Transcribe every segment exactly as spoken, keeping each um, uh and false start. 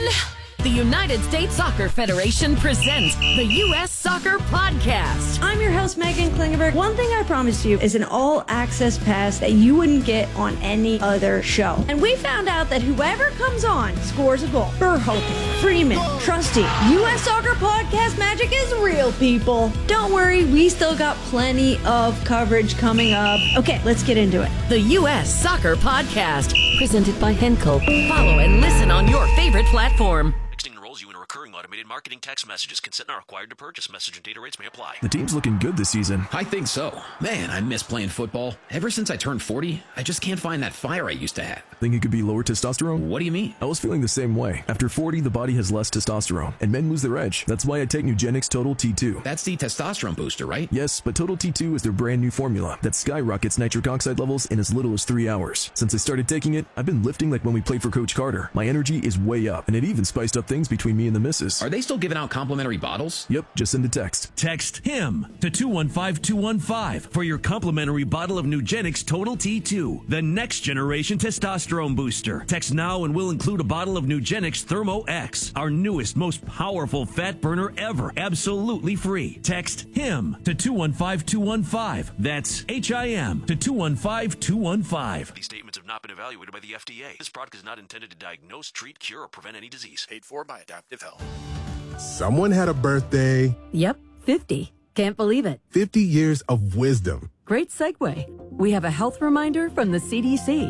The United States Soccer Federation presents the U S Soccer Podcast. I'm your host, Megan Klingenberg. One thing I promised you is an all-access pass that you wouldn't get on any other show. And we found out that whoever comes on scores a goal. Verhoeven, Freeman, Trusty. U S Soccer Podcast magic is real, people. Don't worry, we still got plenty of coverage coming up. Okay, let's get into it. The U S Soccer Podcast, presented by Henkel. Follow and listen on your favorite platform. Enrolls you in a recurring automated marketing text messages. Consent not required to purchase. Message and data rates may apply. The team's looking good this season. I think so. Man, I miss playing football. Ever since I turned forty, I just can't find that fire I used to have. Think it could be lower testosterone? What do you mean? I was feeling the same way. After forty, the body has less testosterone, and men lose their edge. That's why I take Nugenix Total T two. That's the testosterone booster, right? Yes, but Total T two is their brand new formula that skyrockets nitric oxide levels in as little as three hours. Since I started taking it, I've been lifting like when we played for Coach Carter. My energy is way up, and it even spiced up things between me and the missus. Are they still giving out complimentary bottles? Yep, just send a text. Text HIM to two one five two one five for your complimentary bottle of Nugenix Total T two, the next generation testosterone booster. Text now and we'll include a bottle of Nugenix Thermo X, our newest, most powerful fat burner ever, absolutely free. Text HIM to two one five two one five. That's H I M to two one five two one five. These statements have not been evaluated by the F D A. This product is not intended to diagnose, treat, cure, or prevent any disease. Paid for by Adaptive Health. Someone had a birthday. Yep, fifty. Can't believe it. fifty years of wisdom. Great segue. We have a health reminder from the C D C.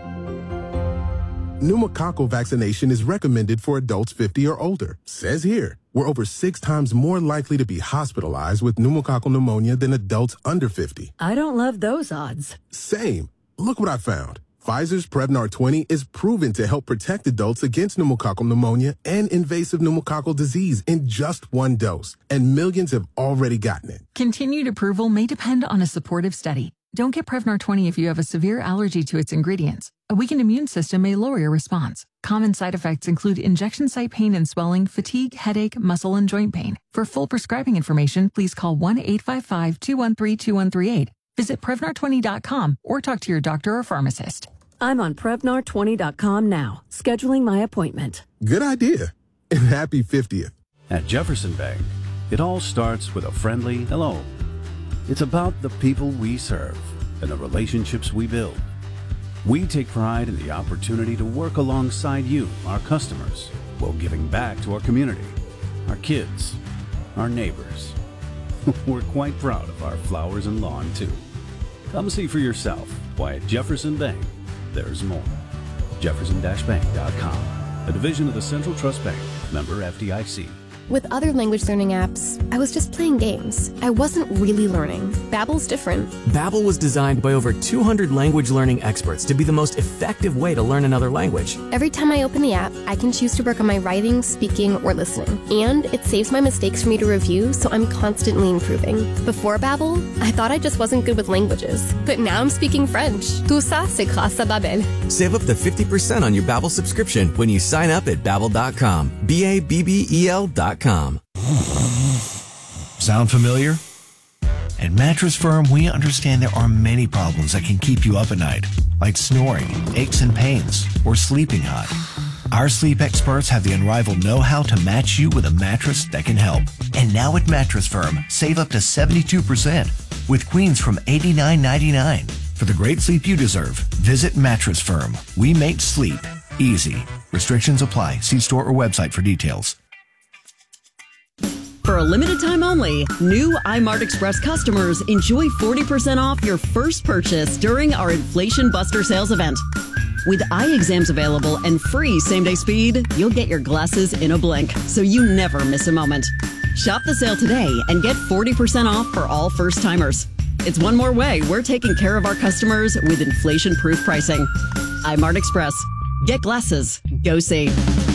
Pneumococcal vaccination is recommended for adults fifty or older. Says here, we're over six times more likely to be hospitalized with pneumococcal pneumonia than adults under fifty. I don't love those odds. Same. Look what I found. Pfizer's Prevnar twenty is proven to help protect adults against pneumococcal pneumonia and invasive pneumococcal disease in just one dose, and millions have already gotten it. Continued approval may depend on a supportive study. Don't get Prevnar twenty if you have a severe allergy to its ingredients. A weakened immune system may lower your response. Common side effects include injection site pain and swelling, fatigue, headache, muscle, and joint pain. For full prescribing information, please call one eight five five, two one three, two one three eight. Visit Prevnar twenty dot com or talk to your doctor or pharmacist. I'm on Prevnar twenty dot com now, scheduling my appointment. Good idea. And happy fiftieth. At Jefferson Bank, it all starts with a friendly hello. It's about the people we serve and the relationships we build. We take pride in the opportunity to work alongside you, our customers, while giving back to our community, our kids, our neighbors. We're quite proud of our flowers and lawn, too. Come see for yourself why at Jefferson Bank, there's more. Jefferson Bank dot com, a division of the Central Trust Bank, member F D I C. With other language learning apps, I was just playing games. I wasn't really learning. Babbel's different. Babbel was designed by over two hundred language learning experts to be the most effective way to learn another language. Every time I open the app, I can choose to work on my writing, speaking, or listening. And it saves my mistakes for me to review, so I'm constantly improving. Before Babbel, I thought I just wasn't good with languages. But now I'm speaking French. Tout ça, c'est grâce à Babbel. Save up to fifty percent on your Babbel subscription when you sign up at Babbel dot com. B A B B E L dot com. Sound familiar? At Mattress Firm, we understand there are many problems that can keep you up at night, like snoring, aches and pains, or sleeping hot. Our sleep experts have the unrivaled know-how to match you with a mattress that can help. And now at Mattress Firm, save up to seventy-two percent with queens from eighty-nine ninety-nine. For the great sleep you deserve, visit Mattress Firm. We make sleep easy. Restrictions apply. See store or website for details. For a limited time only, new iMart Express customers enjoy forty percent off your first purchase during our Inflation Buster sales event. With eye exams available and free same-day speed, you'll get your glasses in a blink, so you never miss a moment. Shop the sale today and get forty percent off for all first-timers. It's one more way we're taking care of our customers with inflation-proof pricing. iMart Express. Get glasses. Go see.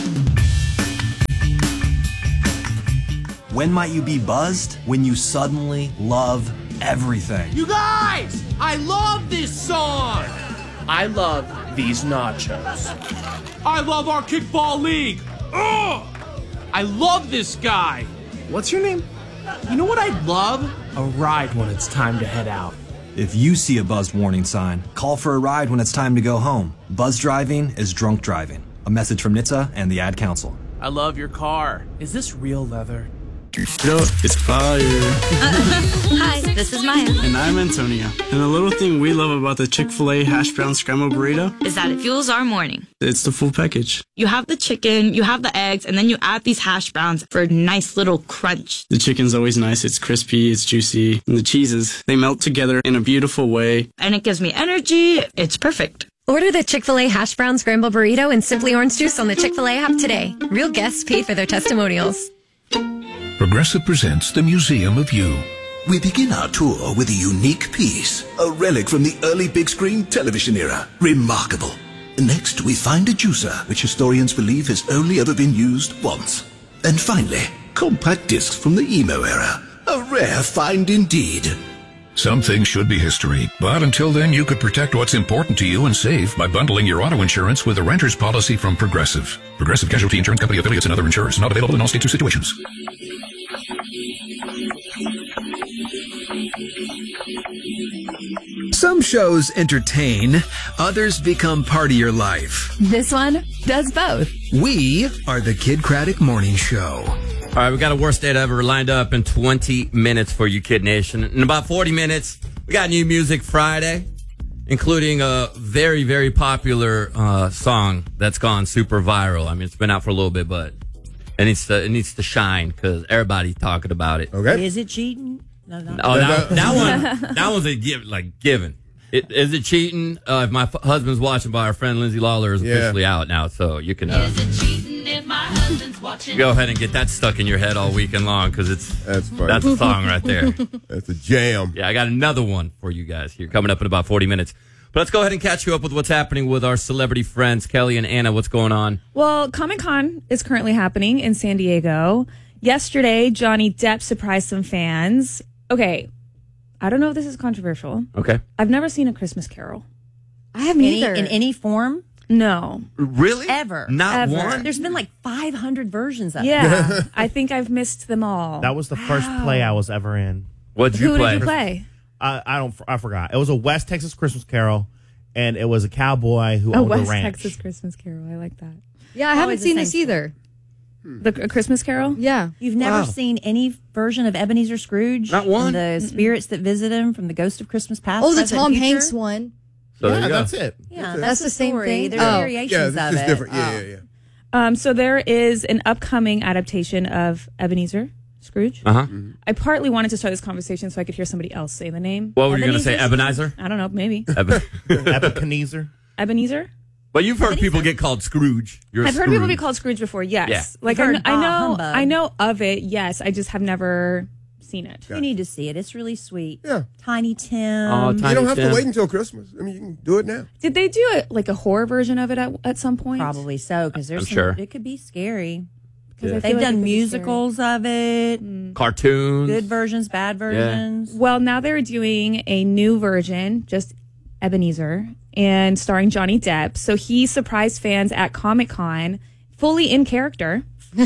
When might you be buzzed? When you suddenly love everything. You guys! I love this song! I love these nachos. I love our kickball league! Ugh! I love this guy! What's your name? You know what I'd love? A ride when it's time to head out. If you see a buzzed warning sign, call for a ride when it's time to go home. Buzz driving is drunk driving. A message from N H T S A and the Ad Council. I love your car. Is this real leather? Yo, it's fire. Hi, this is Maya. And I'm Antonio. And the little thing we love about the Chick-fil-A hash brown scrambled burrito is that it fuels our morning. It's the full package. You have the chicken, you have the eggs, and then you add these hash browns for a nice little crunch. The chicken's always nice. It's crispy, it's juicy. And the cheeses, they melt together in a beautiful way. And it gives me energy. It's perfect. Order the Chick-fil-A hash brown scrambled burrito and Simply Orange Juice on the Chick-fil-A app today. Real guests pay for their testimonials. Progressive presents the Museum of You. We begin our tour with a unique piece, a relic from the early big screen television era. Remarkable. Next, we find a juicer, which historians believe has only ever been used once. And finally, compact discs from the emo era. A rare find indeed. Some things should be history, but until then you could protect what's important to you and save by bundling your auto insurance with a renter's policy from Progressive. Progressive Casualty Insurance Company affiliates and other insurers. Not available in all states or situations. Some shows entertain, others become part of your life. This one does both. We are the Kid Craddock Morning Show. All right, we got a worst date ever lined up in twenty minutes for you, Kid Nation. In about forty minutes, we got New Music Friday, including a very, very popular uh, song that's gone super viral. I mean, it's been out for a little bit, but it needs to it needs to shine because everybody's talking about it. Okay. Is it cheating? No, no. Oh, that, that one, that one's a give, like given. It, is it cheating? Uh, if my f- husband's watching, by our friend Lindsay Lawler is officially yeah. out now, so you can. Uh, is it cheating if my husband's watching? Go ahead and get that stuck in your head all weekend long because it's that's funny. That's a song right there. That's a jam. Yeah, I got another one for you guys here coming up in about forty minutes. But let's go ahead and catch you up with what's happening with our celebrity friends, Kelly and Anna. What's going on? Well, Comic-Con is currently happening in San Diego. Yesterday, Johnny Depp surprised some fans. Okay, I don't know if this is controversial. Okay. I've never seen A Christmas Carol. I haven't any, either. In any form? No. Really? Ever. Not Ever. one? There's been like five hundred versions of yeah, it. Yeah. I think I've missed them all. That was the wow. first play I was ever in. What'd you Who play? Who did you play? I, I don't. I forgot. It was a West Texas Christmas Carol, and it was a cowboy who a owned West a ranch. Texas Christmas Carol. I like that. Yeah, I haven't seen this either. The a Christmas Carol? Yeah. You've never Wow. seen any version of Ebenezer Scrooge? Not one. The spirits that visit him from the Ghost of Christmas Past. Oh, the Present, Tom Future? Hanks one. So there yeah, you go. that's it. Yeah, that's, that's the the same story. thing? There's Oh. variations Yeah, of this is it. different. Yeah, Oh. yeah, yeah. Um, so there is an upcoming adaptation of Ebenezer Scrooge. Uh huh. Mm-hmm. I partly wanted to start this conversation so I could hear somebody else say the name. What were you going to say, Ebenezer? Ebenezer? I don't know, maybe. Eben- Ebenezer. Ebenezer? But you've heard people get called Scrooge. You're I've heard Scrooge. people be called Scrooge before, yes. Yeah. Like You've I, heard kn- I bah know humbug. I know of it, yes. I just have never seen it. You need to see it. It's really sweet. Yeah. Tiny Tim. Oh, Tiny You don't have Tim. to wait until Christmas. I mean, you can do it now. Did they do a, like a horror version of it at, at some point? Probably so, because there's I'm some, sure. it could be scary. Because Yeah. I feel They've like it done could be musicals of it, scary. Cartoons. good versions, bad versions. Well, now they're doing a new version, just Ebenezer, and starring Johnny Depp. So he surprised fans at Comic-Con, fully in character.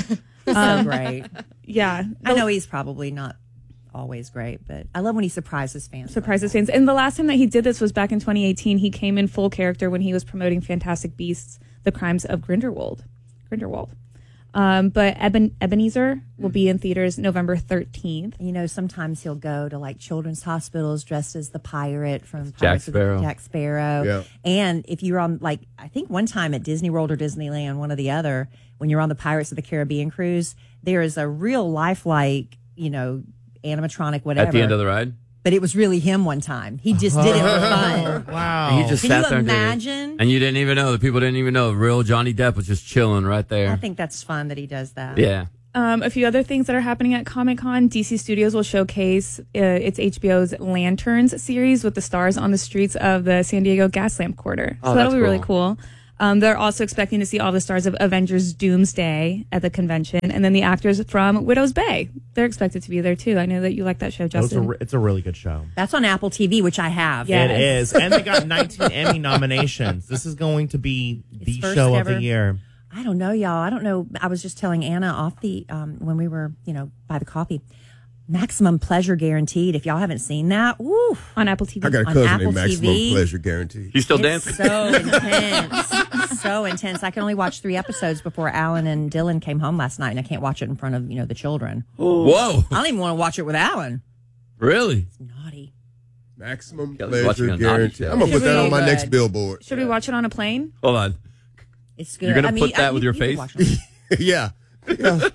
So great. Yeah. I know he's probably not always great, but I love when he surprises fans. Surprises fans. And the last time that he did this was back in twenty eighteen. He came in full character when he was promoting Fantastic Beasts, The Crimes of Grindelwald. Grindelwald. Um, but Eben- Ebenezer will be in theaters November thirteenth. You know, sometimes he'll go to like children's hospitals dressed as the pirate from Jack Pirates of the- Sparrow. Jack Sparrow. Yeah. And if you're on, like, I think one time at Disney World or Disneyland, one or the other, when you're on the Pirates of the Caribbean cruise, there is a real lifelike, you know, animatronic, whatever. At the end of the ride? But it was really him one time. He just did it for fun. Wow. And he just Can sat you there and did it. imagine? And you didn't even know. The people didn't even know. Real Johnny Depp was just chilling right there. I think that's fun that he does that. Yeah. Um, a few other things that are happening at Comic-Con. D C Studios will showcase uh, its H B O's Lanterns series with the stars on the streets of the San Diego gas lamp quarter. Oh, so that'll that's be really cool. cool. Um, they're also expecting to see all the stars of Avengers Doomsday at the convention. And then the actors from Widow's Bay. They're expected to be there too. I know that you like that show, That was a Justin. re- it's a really good show. That's on Apple T V, which I have. Yeah. It Yes. is. And they got nineteen Emmy nominations. This is going to be the first show ever. of the year. I don't know, y'all. I don't know. I was just telling Anna off the um, when we were, you know, by the coffee. Maximum Pleasure Guaranteed. If y'all haven't seen that, woo, on Apple T V. I got a On cousin Apple named Maximum T V. Pleasure Guaranteed. You still It's dancing? so intense. is so intense. I can only watch three episodes before Alan and Dylan came home last night, and I can't watch it in front of, you know, the children. Whoa. I don't even want to watch it with Alan. Really? It's naughty. Maximum Kelly's watching pleasure a naughty guarantee. show. I'm going to put It's that really on my good. next billboard. Should we watch it on a plane? Hold on. It's good. You're going I to mean, put that I- with you- your you face? can watch it. yeah. yeah.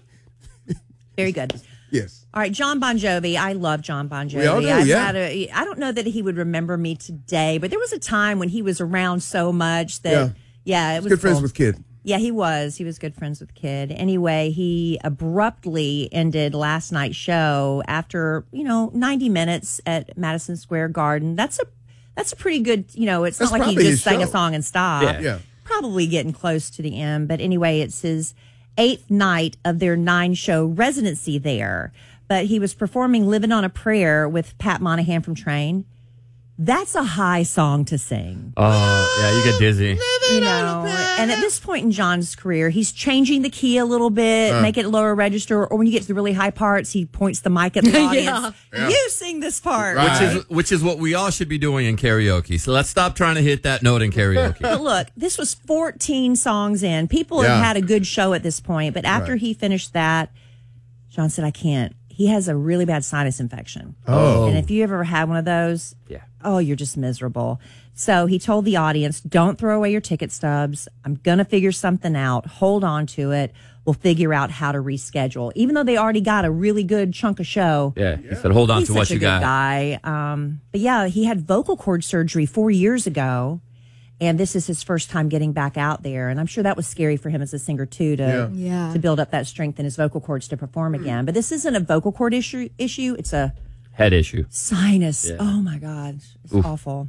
Very good. Yes. All right, John Bon Jovi. I love John Bon Jovi. We all do, I've yeah. had a, I don't know that he would remember me today, but there was a time when he was around so much that, Yeah. yeah, it was Good friends cool. with Kid. Yeah, he was. He was good friends with Kid. Anyway, he abruptly ended last night's show after, you know, ninety minutes at Madison Square Garden. That's a that's a pretty good, you know, it's That's not like he probably just his sang a show. song and stopped. Yeah. Yeah. Probably getting close to the end. But anyway, it's his eighth night of their nine show residency there. But he was performing Living on a Prayer with Pat Monahan from Train. That's a high song to sing. Oh, yeah, you get dizzy. You know, and at this point in John's career, he's changing the key a little bit, Uh. make it lower register, or when you get to the really high parts, he points the mic at the audience. Yeah. You sing this part. Which is which is what we all should be doing in karaoke. So let's stop trying to hit that note in karaoke. But look, this was fourteen songs in. People Yeah. have had a good show at this point, but after Right. he finished that, John said, I can't. He has a really bad sinus infection. Oh. And if you ever had one of those, yeah. oh, you're just miserable. So he told the audience, don't throw away your ticket stubs. I'm going to figure something out. Hold on to it. We'll figure out how to reschedule. Even though they already got a really good chunk of show. Yeah, he said, hold on He's to what such a you good got. guy. Um, but yeah, he had vocal cord surgery four years ago. And this is his first time getting back out there. And I'm sure that was scary for him as a singer, too, to, Yeah. Yeah. to build up that strength in his vocal cords to perform again. But this isn't a vocal cord issue. issue. It's a Head issue. sinus. Yeah. Oh, my God. It's Oof. awful.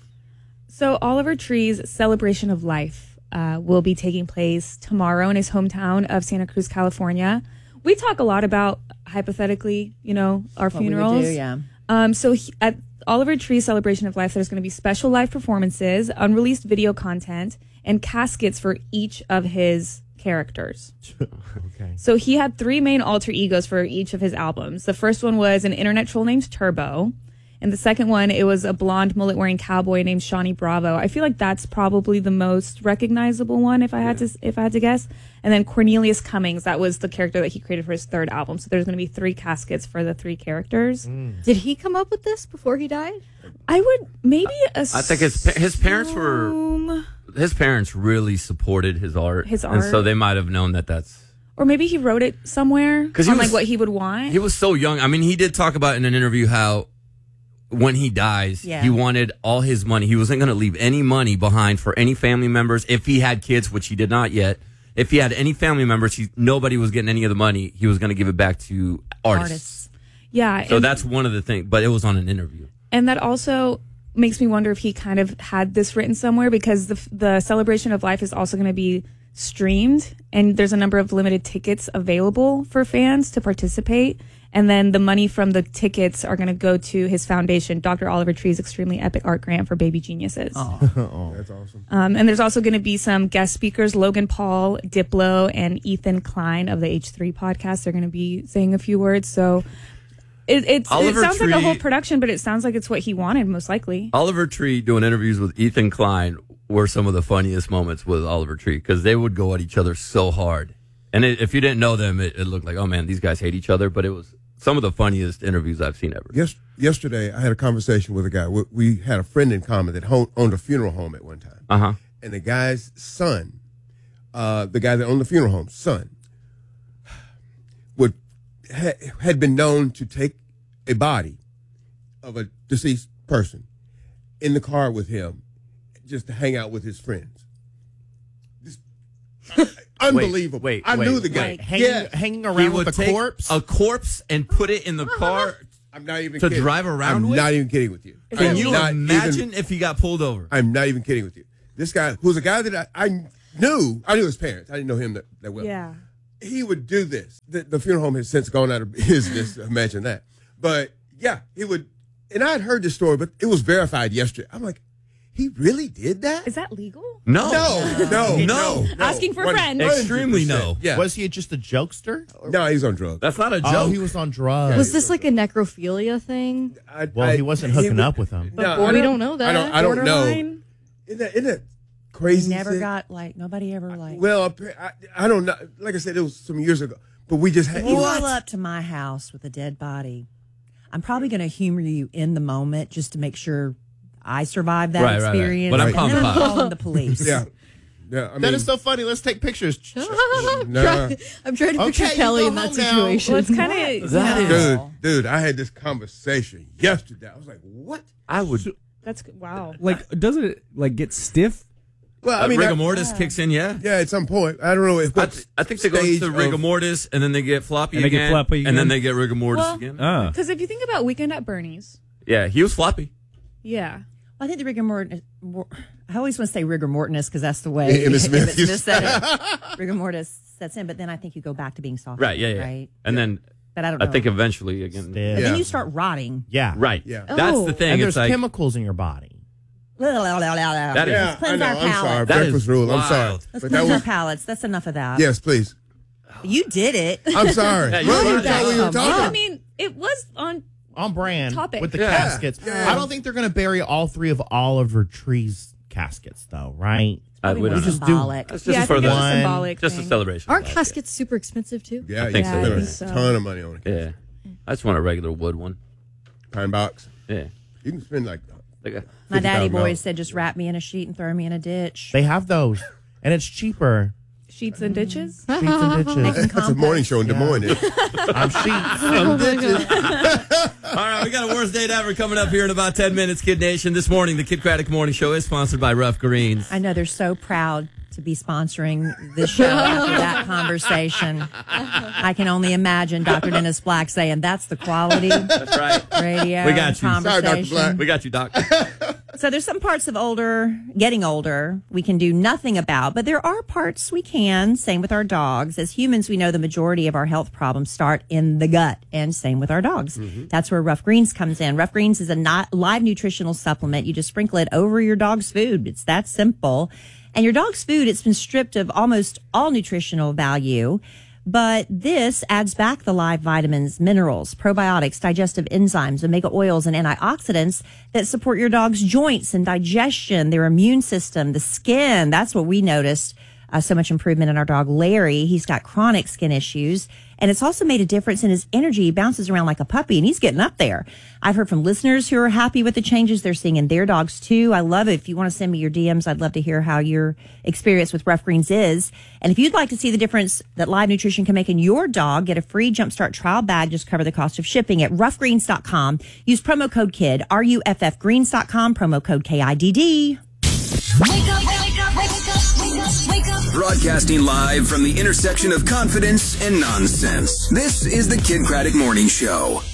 So Oliver Tree's Celebration of Life uh, will be taking place tomorrow in his hometown of Santa Cruz, California. We talk a lot about, hypothetically, you know, our What we would funerals. do, yeah. Um, so he, at Oliver Tree's Celebration of Life, there's going to be special live performances, unreleased video content, and caskets for each of his characters. Okay. So he had three main alter egos for each of his albums. The first one was an internet troll named Turbo. And the second one, it was a blonde mullet-wearing cowboy named Shawnee Bravo. I feel like that's probably the most recognizable one, if I had to if I had to guess. And then Cornelius Cummings, that was the character that he created for his third album. So there's going to be three caskets for the three characters. Did he come up with this before he died? I would maybe assume I think his pa- his parents were his parents really supported his art, His and so art. they might have known that that's or maybe he wrote it somewhere 'Cause he on was- like what he would want. he was so young. I mean, he did talk about in an interview how when he dies, Yeah. he wanted all his money. He wasn't going to leave any money behind for any family members if he had kids, which he did not yet. If he had any family members, he, nobody was getting any of the money. He was going to give it back to artists. Yeah. So and- that's one of the things. But it was on an interview. And that also makes me wonder if he kind of had this written somewhere, because the the celebration of life is also going to be streamed, and there's a number of limited tickets available for fans to participate. And then the money from the tickets are going to go to his foundation, Doctor Oliver Tree's Extremely Epic Art Grant for Baby Geniuses. That's awesome. Um, and there's also going to be some guest speakers, Logan Paul, Diplo, and Ethan Klein of the H three podcast. They're going to be saying a few words. So it, it's, it Oliver sounds like a whole Tree- production, but it sounds like it's what he wanted, most likely. Oliver Tree doing interviews with Ethan Klein were some of the funniest moments with Oliver Tree because they would go at each other so hard. And it, if you didn't know them, it, it looked like, oh man, these guys hate each other. But it was some of the funniest interviews I've seen ever. Yes, yesterday I had a conversation with a guy. We, we had a friend in common that ho- owned a funeral home at one time. Uh huh. And the guy's son, uh, the guy that owned the funeral home, son, would ha- had been known to take a body of a deceased person in the car with him just to hang out with his friends. Just, unbelievable. Wait, I wait, knew the wait. guy. Wait, hanging- yeah. hanging around He with would a take corpse? A corpse and put it in the car I'm not even to kidding. drive around I'm with? not even kidding with you. Can I'm you not imagine even- if he got pulled over? I'm not even kidding with you. This guy, who's a guy that I, I knew, I knew his parents. I didn't know him that, that well. Yeah. He would do this. The, the funeral home has since gone out of business. Imagine that. But yeah, he would. And I had heard this story, but it was verified yesterday. I'm like, he really did that? Is that legal? No. No, no, No. no. no. Asking for a One- friend. one hundred Extremely percent. no. Yeah. Was he just a jokester? No, he's on drugs. That's not a joke. Oh, he was on drugs. Was this like a necrophilia thing? I, well, I- he wasn't hooking he- up with him. No, But I we don't know that. I don't, I don't know. Borderline? Isn't that, isn't that, crazy. Never sick. got like nobody ever like. Well, I, I don't know. Like I said, it was some years ago, but we just had. If you roll up to my house with a dead body, I'm probably going to humor you in the moment just to make sure I survive that Right, right, right. experience. But I'm and pumped then I'm up. calling the police. Yeah. Yeah, I mean, that is so funny. Let's take pictures. I'm, Nah. trying, I'm trying to picture Okay, you Kelly go in that home now. situation. Well, it's kind of That is- dude, dude, I had this conversation yesterday. I was like, what? I would. that's good. Wow. Like, doesn't it like get stiff? Well, Uh, I mean, rigor I- mortis kicks in, yeah. yeah, at some point. I don't know. If I, th- I think they go stage to rigor of- mortis, and then they get floppy And they get again, floppy and again? then they get rigor mortis Well, again. Ah. Because if you think about Weekend at Bernie's, Yeah, he was floppy. yeah. I think the rigor mortis. I always want to say rigor mortis because that's the way Yeah, Emmitt Smith Emmitt used- said it. Rigor mortis sets in, but then I think you go back to being soft. Right, yeah, yeah. Right. And then But I don't I know. think eventually again. But Yeah. then you start rotting. Yeah. Right. Yeah. That's Oh. the thing. And It's there's like chemicals in your body. That is- Yeah, I cleanse know. our I'm sorry. palate. That Breakfast is rule. I'm wild. sorry. Let's But cleanse that our was, palates. That's enough of that. yes, please. You did it. I'm sorry. Yeah, you Well, learned you that. thought we were Well, talking. I mean, it was on. On brand Topic. with the Yeah. caskets. Yeah. I don't think they're going to bury all three of Oliver Tree's caskets, though, right? Uh, we don't know. just do- symbolic. That's just Yeah, I for think the it's a One- symbolic just a thing. celebration. Aren't Like, caskets super expensive too? Yeah, I you think so, spent yeah. a So- ton of money on it. Yeah, I just want a regular wood one. Pine box. Yeah, You can spend like. like a, My daddy fifty thousand dollars. boys said just wrap me in a sheet and throw me in a ditch. They have those, and it's cheaper. Sheets and ditches. Sheets and ditches. That's a morning show in Des Moines. isn't it? I'm sheets. Oh my God. All right, we got a worst date ever coming up here in about ten minutes, Kid Nation. This morning, the Kid Craddock Morning Show is sponsored by Rough Greens. I know they're so proud to be sponsoring this show after that conversation. I can only imagine Doctor Dennis Black saying that's the quality That's right. radio We got you. Sorry, Doctor conversation. Black. We got you, Doc. So there's some parts of older, getting older, we can do nothing about, but there are parts we can. Same with our dogs. As humans, we know the majority of our health problems start in the gut, and same with our dogs. Mm-hmm. That's where Rough Greens comes in. Rough Greens is a not live nutritional supplement. You just sprinkle it over your dog's food. It's that simple. And your dog's food, it's been stripped of almost all nutritional value. But this adds back the live vitamins, minerals, probiotics, digestive enzymes, omega oils, and antioxidants that support your dog's joints and digestion, their immune system, the skin. That's what we noticed. Uh, so much improvement in our dog, Larry. He's got chronic skin issues. And it's also made a difference in his energy. He bounces around like a puppy, and he's getting up there. I've heard from listeners who are happy with the changes they're seeing in their dogs, too. I love it. If you want to send me your D Ms, I'd love to hear how your experience with Rough Greens is. And if you'd like to see the difference that live nutrition can make in your dog, get a free Jumpstart trial bag. Just cover the cost of shipping at rough greens dot com. Use promo code KID, R U F F greens dot com, promo code K I D D. Wake up, wake up, wake up, wake up, wake up. Broadcasting live from the intersection of confidence and nonsense. This is the Kid Craddock Morning Show.